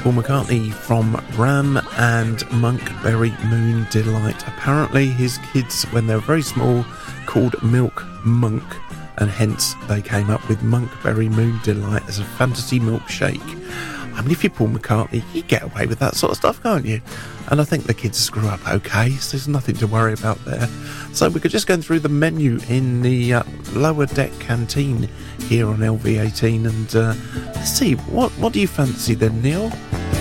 Paul McCartney from Ram and Monkberry Moon Delight. Apparently his kids, when they were very small, called Milk Monk, and hence they came up with Monkberry Moon Delight as a fantasy milkshake. I mean, if you're Paul McCartney, you get away with that sort of stuff, can't you? And I think the kids screw up okay, so there's nothing to worry about there. So we could just go through the menu in the lower deck canteen here on LV18, and let's see, what do you fancy then, Neil?